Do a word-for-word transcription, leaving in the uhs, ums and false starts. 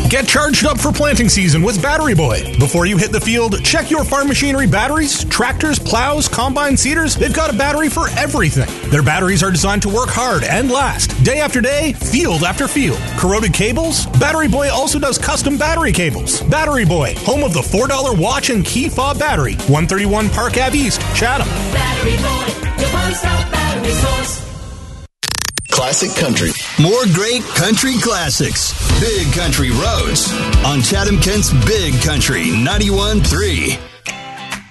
Get charged up for planting season with Battery Boy. Before you hit the field, check your farm machinery batteries, tractors, plows, combine seeders. They've got a battery for everything. Their batteries are designed to work hard and last, day after day, field after field. Corroded cables? Battery Boy also does custom battery cables. Battery Boy, home of the four dollar watch and key fob battery. one thirty-one Park Ave East, Chatham. Battery Boy, your one-stop battery source. Classic Country. More great country classics. Big Country Roads on Chatham Kent's Big Country ninety-one point three.